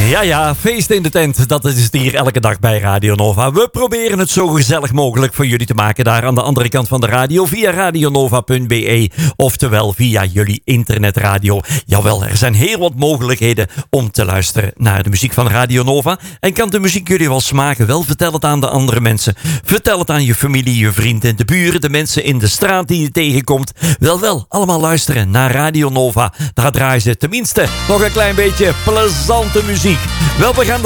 Ja, feest in de tent. Dat is het hier elke dag bij Radio Nova. We proberen het zo gezellig mogelijk voor jullie te maken. Daar aan de andere kant van de radio via radionova.be. Oftewel via jullie internetradio. Jawel, er zijn heel wat mogelijkheden om te luisteren naar de muziek van Radio Nova. En kan de muziek jullie wel smaken? Wel, vertel het aan de andere mensen. Vertel het aan je familie, je vrienden, de buren, de mensen in de straat die je tegenkomt. Wel, allemaal luisteren naar Radio Nova. Daar draaien ze tenminste nog een klein beetje plezante muziek. Wel, we gaan